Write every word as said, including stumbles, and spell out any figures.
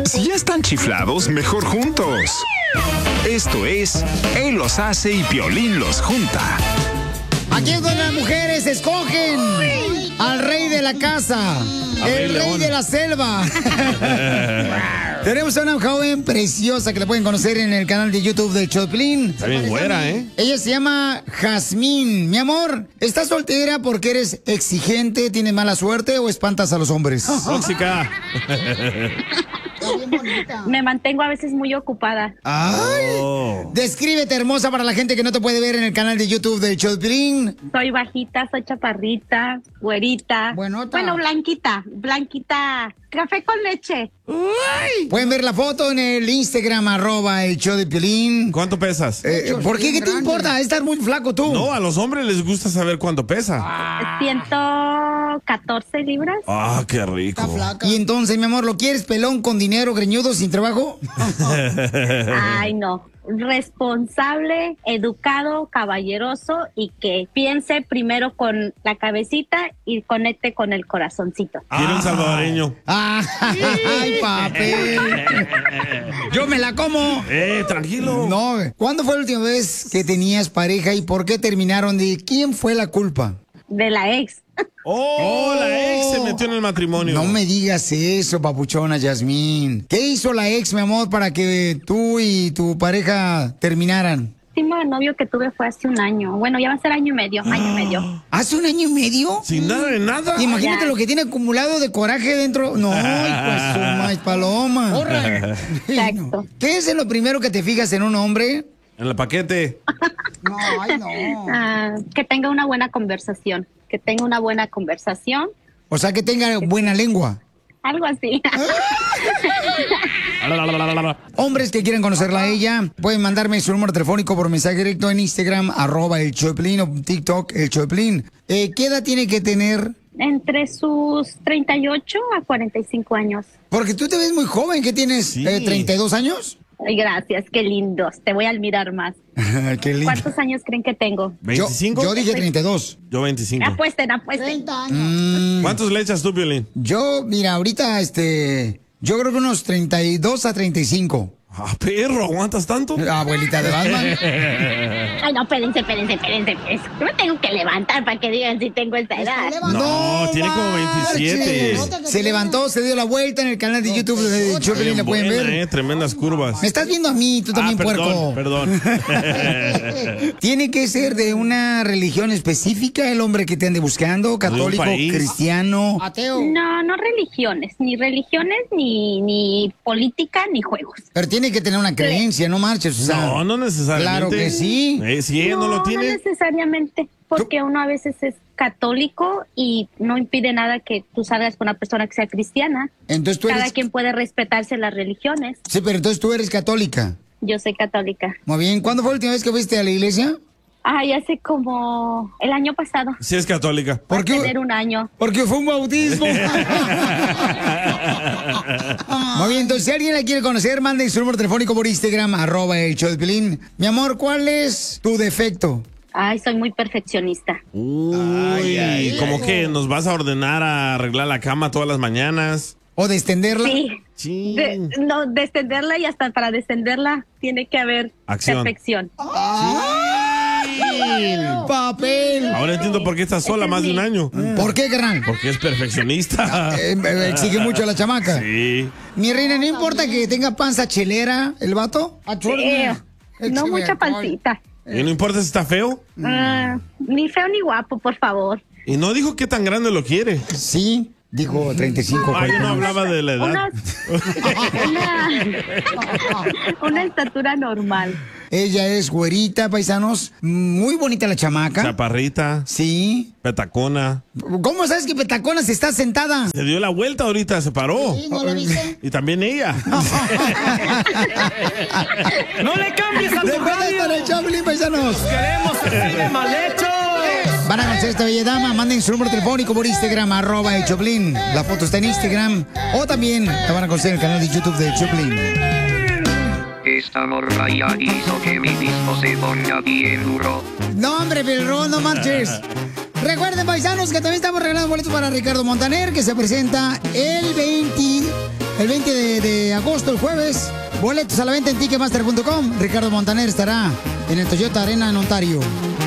Si ya están chiflados, mejor juntos. Esto es Él los hace y Piolín los junta. Aquí es donde las mujeres escogen al rey de la casa, el rey de la selva. Tenemos a una joven preciosa que la pueden conocer en el canal de YouTube de Choplin. Está bien güera, ¿eh? Ella se llama Jazmín. Mi amor, ¿estás soltera porque eres exigente, tienes mala suerte o espantas a los hombres? Tóxica. Me mantengo a veces muy ocupada. Ay, Oh. descríbete, hermosa, para la gente que no te puede ver en el canal de YouTube de Choplin. Soy bajita, soy chaparrita, güerita. Buenota. Bueno, blanquita, blanquita. Café con leche. Pueden ver la foto en el Instagram, arroba el show de Piolín. ¿Cuánto pesas? Eh, ¿Por qué? ¿Qué te importa? Estás muy flaco tú. No, a los hombres les gusta saber cuánto pesa. ciento catorce libras. Ah, qué rico. Y entonces, mi amor, ¿lo quieres pelón, con dinero, greñudo, sin trabajo? Ay, no. Responsable, educado, caballeroso y que piense primero con la cabecita y conecte con el corazoncito. Quiero un salvadoreño. Ay, papel. Yo me la como. Eh, tranquilo. No, ¿cuándo fue la última vez que tenías pareja y por qué terminaron? ¿De quién fue la culpa? De la ex. Oh, la ex se metió en el matrimonio. No me digas eso, papuchona Yasmín. ¿Qué hizo la ex, mi amor, para que tú y tu pareja terminaran? El último novio que tuve fue hace un año. Bueno, ya va a ser año y medio, año y medio. ¿Hace un año y medio? Sin nada de nada. Imagínate Ya. lo que tiene acumulado de coraje dentro. No, pues su maíz paloma. Exacto. ¿Qué es lo primero que te fijas en un hombre? En el paquete. No, ay, no. Ah, que tenga una buena conversación. Que tenga una buena conversación. O sea, que tenga buena lengua. Algo así. Hombres que quieren conocerla a ella, pueden mandarme su número telefónico por mensaje directo en Instagram, arroba el Choplin, o TikTok, el Choplin. Eh, ¿Qué edad tiene que tener? Entre sus treinta y ocho a cuarenta y cinco años. Porque tú te ves muy joven, ¿qué tienes? Sí. Eh, ¿treinta y dos años? Ay, gracias, qué lindos. Te voy a admirar más. Qué lindo. ¿Cuántos años creen que tengo? Yo, ¿veinticinco? yo dije treinta y dos. Yo veinticinco. Apuesten, apuesten. Mm, ¿Cuántos le echas tú, Piolín? yo, mira, ahorita, este, yo creo que unos treinta y dos a treinta y cinco. Ah, perro, ¿aguantas tanto? Abuelita de Batman. Ay, no, espérense, espérense, espérense. espérense. Yo me tengo que levantar para que digan si tengo esta edad. No, tiene como veintisiete. marches. Se levantó, se dio la vuelta en el canal de YouTube de Choplin, la pueden Buena, ver. eh, tremendas curvas. Me estás viendo a mí, tú también, ah, perdón, puerco. perdón. ¿Tiene que ser de una religión específica el hombre que te ande buscando? ¿Católico, país. cristiano? No, no religiones, ni religiones, ni, ni política, ni juegos. Pero tiene que tener una creencia, no marches. O sea, No, no necesariamente. Claro que sí. Eh, si ella no, lo tiene. No necesariamente, porque uno a veces es católico y no impide nada que tú salgas con una persona que sea cristiana. Entonces tú Cada eres... quien puede respetarse las religiones. Sí, pero entonces tú eres católica. Yo soy católica. Muy bien. ¿Cuándo fue la última vez que fuiste a la iglesia? Ay, hace como el año pasado. Sí es católica. ¿Por Va a qué? tener un año. Porque fue un bautismo. Muy bien, entonces si alguien la quiere conocer, manden su número telefónico por Instagram, arroba el show de Piolín. Mi amor, ¿cuál es tu defecto? Ay, soy muy perfeccionista. Uy, ¿cómo que nos vas a ordenar a arreglar la cama todas las mañanas? ¿O de extenderla? Sí. Sí. De, no, descenderla y hasta para descenderla tiene que haber Acción. perfección. ¡Papel! Ahora entiendo por qué estás sola Ese es más de un mi- año. ¿Por qué, carnal? Porque es perfeccionista. Eh, eh, exige mucho a la chamaca. Sí. Mi reina, ¿no importa que tenga panza chelera el vato? Eh, no mucha pancita. ¿Y no importa si está feo? Ah, ni feo ni guapo, por favor. Y no dijo qué tan grande lo quiere. Sí, dijo treinta y cinco. Ah, yo no hablaba de la edad. Una, una, una estatura normal. Ella es güerita, paisanos. Muy bonita la chamaca. Chaparrita, Sí. petacona. ¿Cómo sabes que Petacona se está sentada? Se dio la vuelta ahorita, se paró. ¿No lo viste? Y también ella. ¡No le cambies a tu Después de radio! estar el Choplin, paisanos. ¡Queremos así de mal hechos! Van a conocer a esta bella dama, manden su número telefónico por Instagram, arroba el Choplin. La foto está en Instagram. O también la van a conocer en el canal de YouTube de Choplin. Esta morra ya hizo que mi disco se ponga bien duro. No, hombre, Pelrón, no marches. Recuerden, paisanos, que también estamos regalando boletos para Ricardo Montaner, que se presenta el veinte, el veinte de veinte de agosto, el jueves. Boletos a la venta en ticketmaster punto com. Ricardo Montaner estará en el Toyota Arena en Ontario.